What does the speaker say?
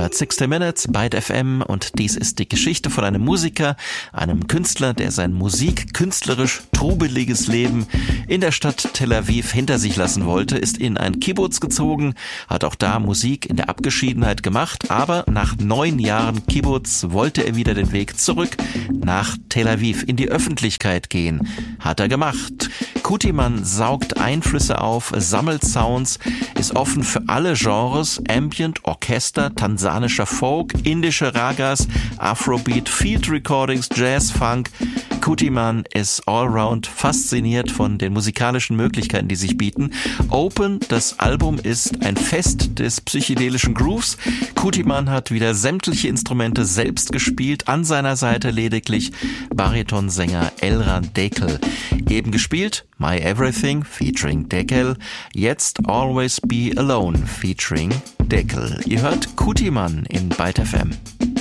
hört 60 Minutes, Byte FM, und dies ist die Geschichte von einem Musiker, einem Künstler, der sein musikkünstlerisch trubeliges Leben in der Stadt Tel Aviv hinter sich lassen wollte, ist in ein Kibbutz gezogen, hat auch da Musik in der Abgeschiedenheit gemacht, aber nach 9 Jahren Kibbutz wollte er wieder den Weg zurück nach Tel Aviv, in die Öffentlichkeit gehen. Hat er gemacht. Kutiman saugt Einflüsse auf, sammelt Sounds, ist offen für alle Genres, Ambient, Orchester, tansanischer Folk, indische Ragas, Afrobeat, Field Recordings, Jazz, Funk. Kutiman ist allround fasziniert von den musikalischen Möglichkeiten, die sich bieten. Open, das Album, ist ein Fest des psychedelischen Grooves. Kutiman hat wieder sämtliche Instrumente selbst gespielt, an seiner Seite lediglich Baritonsänger Elran Dekel. Eben gespielt My Everything featuring Dekel, jetzt Always Be Alone featuring Dekel. Ihr hört Kutiman in Byte FM.